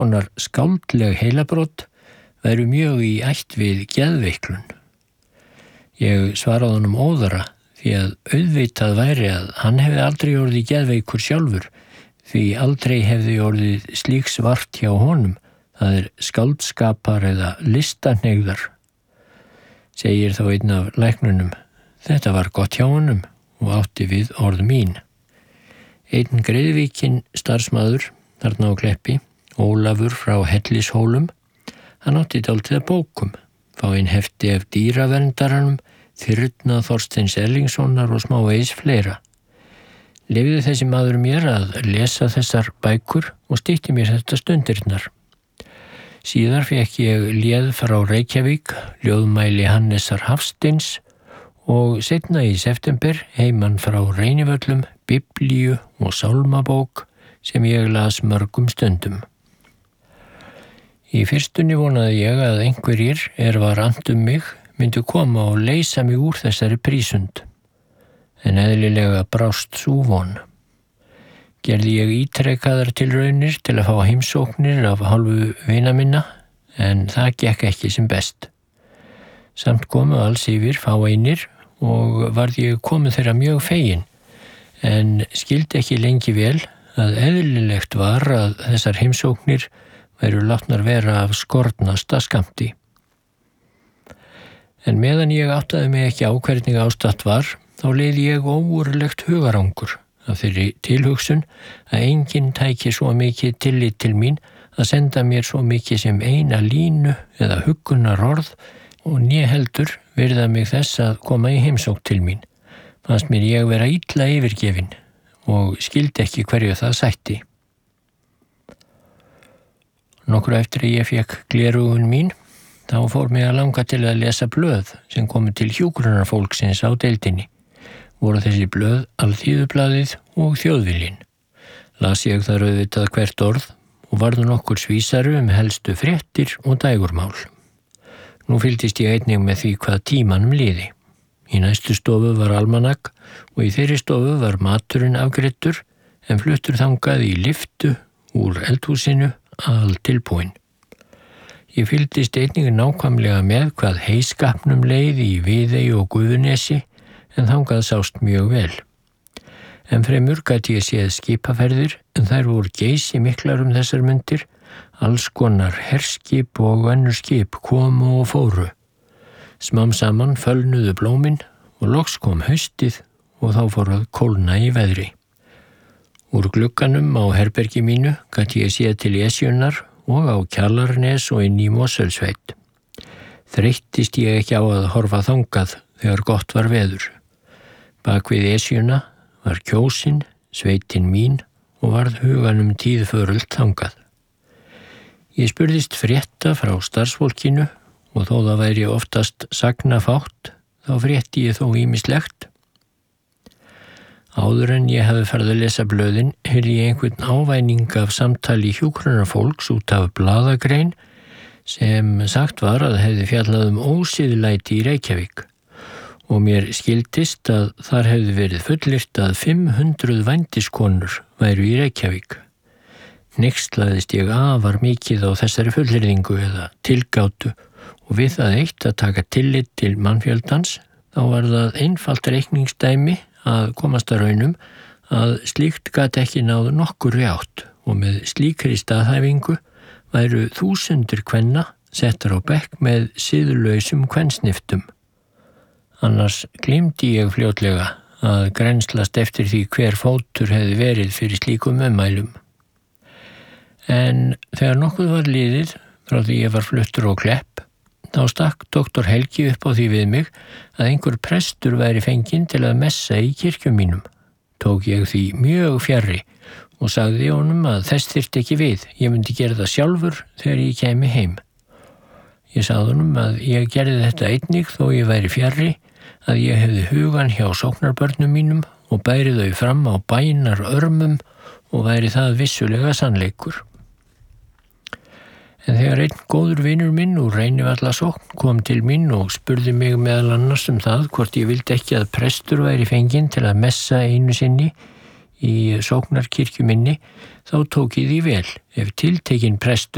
Konar skáldleg heilabrot væru mjög í ætt við geðveiklun. Ég svaraði honum óðara því að auðvitað væri að hann hefði aldrei orðið geðveikur sjálfur, því aldrei hefði orðið slíks vart hjá honum, það skáldskapar eða listahnegðar. Segir þá einn af læknunum, þetta var gott hjá honum og átti við orð mín. Einn Greiðvíkin starfsmaður, þarna á Kleppi, Ólafur frá Hellishólum, hann átti dálítið af bókum, fáein hefti ef dýraverndaranum, Þyrna Þorsteins Erlingssonar og smávegis fleira. Leyfði þessi maður mér að lesa þessar bækur og stytti mér þetta stundirnar. Síðar fékk ég léð frá Reykjavík, ljóðmæli Hannesar Hafsteins og seinna í september heiman frá Reynivöllum, Biblíu og sálmabók sem ég las mörgum stundum. Í fyrstunni vonaði ég að einhverjir var annt mig myndu koma og leysa mig úr þessari prísund, en eðlilega brást sú von. Gerði ég ítrekkaðar tilraunir til að fá heimsóknir af hálfu vina minna, en það gekk ekki sem best. Samt komu alls yfir fáeinir og varð ég komið þeirra mjög fegin, en skildi ekki lengi vel að eðlilegt var að þessar heimsóknir væru látnar vera af skornasta skammti. En meðan ég áttaði mig ekki á hvernig ástatt var, þá leiði ég ógurlegt hugarangur af þeirri tilhugsun að enginn tæki svo mikið tillit til mín að senda mér svo mikið sem eina línu eða huggunar orð og né heldur virða mig þess að koma í heimsókn til mín. Fannst mér ég vera illa yfirgefin og skildi ekki hverju það sætti. Nokkru eftir að ég fékk gleraugun mín, þá fór mig að langa til að lesa blöð sem komu til hjúkrunarfólksins á deildinni. Voru þessi blöð Alþýðublaðið og Þjóðviljinn. Las ég þar auðvitað hvert orð og varðu nokkur svísari helstu fréttir og dægurmál. Nú fylgdist ég einnig með því hvað tímanum liði. Í næstu stofu var almanakk og í þeirri stofu var maturinn afgreiddur en fluttur þangað í lyftu úr eldhúsinu al tilbúinn. Ég fylgdist einnig nákvæmlega með hvað heiskapnum leið í Viðey og Gufunesi en þangað sást mjög vel. En fremur gat ég séð skipaferðir en þær voru geysi miklar þessar mundir, alls konar herskip og önnur skip komu og fóru. Smám saman fölnuðu blómin og loks kom haustið og þá fór að kólna í veðri. Úr glugganum á herbergi mínu gat ég séð til Esjunnar og á Kjalarnes og inn í Mosfellssveit. Þreyttist ég ekki á að horfa þangað þegar gott var veður. Bak við Esjuna var Kjósin, sveitin mín og varð huganum tíðförult þangað. Ég spurðist frétta frá starfsfólkinu og þó það væri oftast sagnafátt, þá frétti ég þó ýmislegt. Áður en ég hafði farið að lesa blöðin, heyrði ég einhvern ávæning af samtali hjúkrunarfólks út af blaðagrein sem sagt var að hefði fjallað ósiðlæti í Reykjavík og mér skildist að þar hefði verið fullyrt að 500 vændiskonur væru í Reykjavík. Hneykslaðist ég afar mikið á þessari fullyrðingu eða tilgátu og við það eitt að taka tillit til mannfjöldans, þá var það einfalt reikningsdæmi að komast að raunum að slíkt gat ekki náð nokkurri átt og með slíkri staðhæfingu væru þúsundir kvenna settar á bekk með siðlausum kvensniftum. Annars gleymdi ég fljótlega að grenslast eftir því hver fótur hefði verið fyrir slíkum ummælum. En þegar nokkuð var liðið frá því ég var fluttur á Klepp, þá stakk doktor Helgi upp á því við mig að einhver prestur væri fenginn til að messa í kirkjum mínum. Tók ég því mjög fjarri og sagði honum að þess þyrfti ekki við, ég myndi gera það sjálfur þegar ég kæmi heim. Ég sagði honum að ég gerði þetta einnig þó ég væri fjarri, að ég hefði hugan hjá sóknarbörnum mínum og bæri þau fram á bænar örmum og væri það vissulega sannleikur. En þegar einn góður vinur minn úr Reynivallasókn kom til mín og spurði mig meðal annars það hvort ég vildi ekki að prestur væri fenginn til að messa einu sinni í sóknarkirkju minni, þá tók ég því vel ef tiltekinn prestur